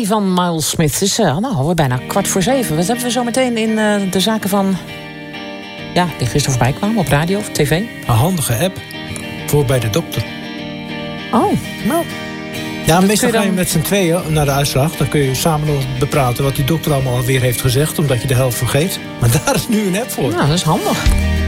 Day van Miles Smith. Het is alweer bijna 6:15. Wat hebben we zo meteen in de zaken van... Ja, die gisteren voorbij kwamen op radio of tv? Een handige app voor bij de dokter. Oh, nou... Ja, meestal ga je met z'n tweeën naar de uitslag. Dan kun je samen nog bepraten wat die dokter allemaal weer heeft gezegd, omdat je de helft vergeet. Maar daar is nu een app voor. Nou, dat is handig.